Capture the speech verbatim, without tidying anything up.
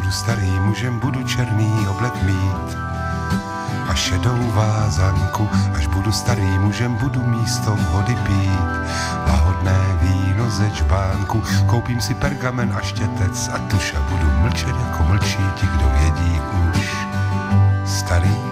budu starý mužem, budu černý oblek mít a šedou vázanku. Až budu starý mužem, budu místo vody pít lahodné víno ze čbánku. Koupím si pergamen a štětec a tuš a budu mlčet jako mlčí ti, kdo vědí už. Starý